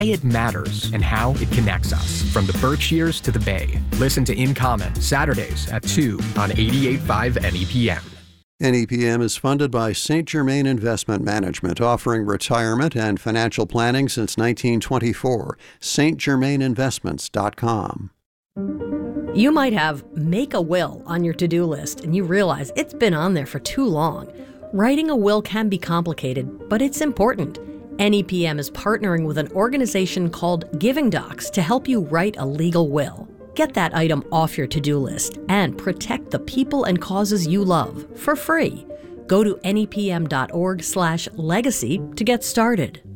it matters and how it connects us, from the Berkshires to the Bay. Listen to In Common, Saturdays at 2 on 88.5 NEPM. NEPM is funded by St. Germain Investment Management, offering retirement and financial planning since 1924. stgermaininvestments.com. You might have make a will on your to-do list and you realize it's been on there for too long. Writing a will can be complicated, but it's important. NEPM is partnering with an organization called Giving Docs to help you write a legal will. Get that item off your to-do list and protect the people and causes you love for free. Go to nepm.org/legacy to get started.